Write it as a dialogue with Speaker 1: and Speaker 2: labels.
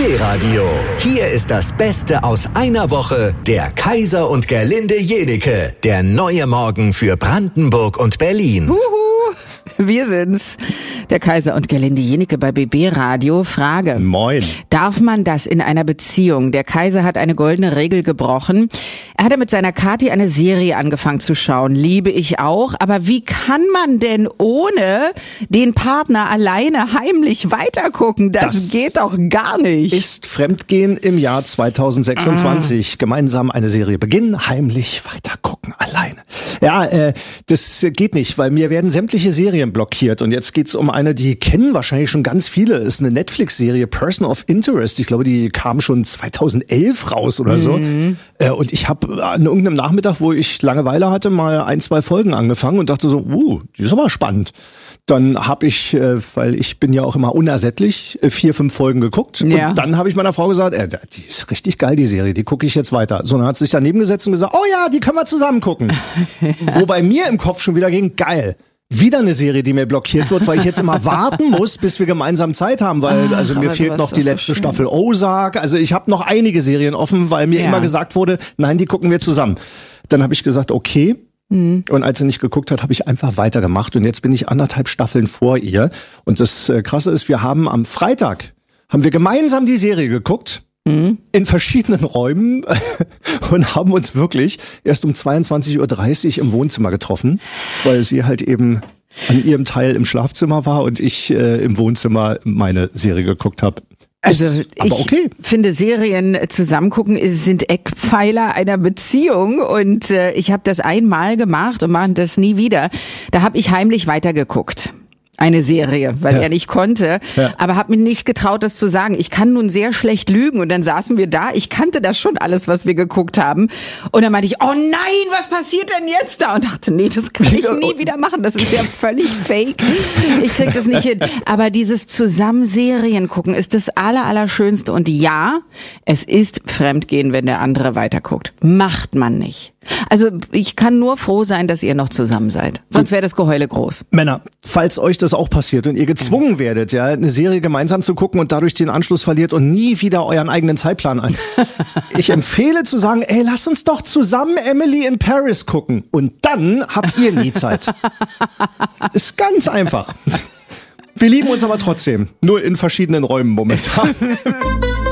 Speaker 1: BB Radio. Hier ist das Beste aus einer Woche. Der Kaiser und Gerlinde Jenike. Der neue Morgen für Brandenburg und Berlin.
Speaker 2: Huhu, wir sind's. Der Kaiser und Gerlinde Jenike bei BB Radio. Frage.
Speaker 3: Moin.
Speaker 2: Darf man das in einer Beziehung? Der Kaiser hat eine goldene Regel gebrochen. Er hatte mit seiner Kathi eine Serie angefangen zu schauen. Liebe ich auch. Aber wie kann man denn ohne den Partner alleine heimlich weitergucken? Das geht doch gar nicht.
Speaker 3: Ist Fremdgehen im Jahr 2026. Gemeinsam eine Serie beginnen, heimlich weitergucken, alleine. Ja, das geht nicht, weil mir werden sämtliche Serien blockiert. Und jetzt geht's um eine, die kennen wahrscheinlich schon ganz viele. Ist eine Netflix-Serie, Person of Interest. Ich glaube, die kam schon 2011 raus oder so. Und ich habe an irgendeinem Nachmittag, wo ich Langeweile hatte, mal 1-2 Folgen angefangen und dachte so, die ist aber spannend. Dann habe ich, weil ich bin ja auch immer unersättlich, 4-5 Folgen geguckt.
Speaker 2: Ja.
Speaker 3: Und dann habe ich meiner Frau gesagt, die ist richtig geil, die Serie, die gucke ich jetzt weiter. So, dann hat sie sich daneben gesetzt und gesagt, oh ja, die können wir zusammen gucken. Wobei mir im Kopf schon wieder ging, geil. Wieder eine Serie, die mir blockiert wird, weil ich jetzt immer warten muss, bis wir gemeinsam Zeit haben, weil mir fehlt noch die letzte Staffel Ozark. Also ich habe noch einige Serien offen, weil mir immer gesagt wurde, nein, die gucken wir zusammen. Dann habe ich gesagt, okay. Und als sie nicht geguckt hat, habe ich einfach weitergemacht. Und jetzt bin ich 1,5 Staffeln vor ihr. Und das Krasse ist, wir haben am Freitag, gemeinsam die Serie geguckt. In verschiedenen Räumen und haben uns wirklich erst um 22:30 Uhr im Wohnzimmer getroffen, weil sie halt eben an ihrem Teil im Schlafzimmer war und ich im Wohnzimmer meine Serie geguckt habe.
Speaker 2: Also ich finde, Serien zusammengucken sind Eckpfeiler einer Beziehung und ich habe das einmal gemacht und mache das nie wieder. Da habe ich heimlich weitergeguckt. Eine Serie, weil er nicht konnte, aber habe mir nicht getraut, das zu sagen. Ich kann nun sehr schlecht lügen und dann saßen wir da. Ich kannte das schon alles, was wir geguckt haben. Und dann meinte ich, oh nein, was passiert denn jetzt da? Und dachte, nee, das kann ich nie wieder machen. Das ist ja völlig fake. Ich krieg das nicht hin. Aber dieses Zusammen-Serien gucken ist das Allerschönste. Und ja, es ist Fremdgehen, wenn der andere weiterguckt. Macht man nicht. Also ich kann nur froh sein, dass ihr noch zusammen seid. Sonst wäre das Geheule groß.
Speaker 3: Männer, falls euch das auch passiert und ihr gezwungen werdet, eine Serie gemeinsam zu gucken und dadurch den Anschluss verliert und nie wieder euren eigenen Zeitplan ein. Ich empfehle zu sagen, lasst uns doch zusammen Emily in Paris gucken. Und dann habt ihr nie Zeit. Ist ganz einfach. Wir lieben uns aber trotzdem. Nur in verschiedenen Räumen momentan.